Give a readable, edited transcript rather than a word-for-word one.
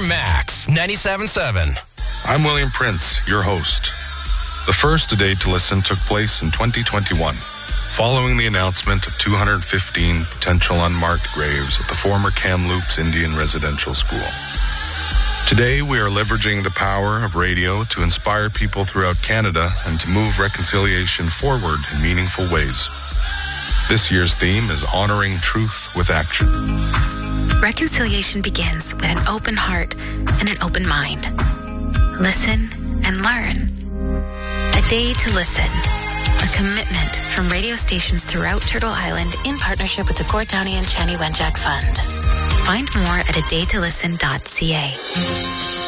Max 97.7. I'm William Prince, your host. The first A Day to Listen took place in 2021, following the announcement of 215 potential unmarked graves at the former Kamloops Indian Residential School. Today, we are leveraging the power of radio to inspire people throughout Canada and to move reconciliation forward in meaningful ways. This year's theme is Honoring Truth with Action. Reconciliation begins with an open heart and an open mind. Listen and learn. A Day to Listen. A commitment from radio stations throughout Turtle Island in partnership with the Courtownie and Chani Wenjack Fund. Find more at adaytolisten.ca.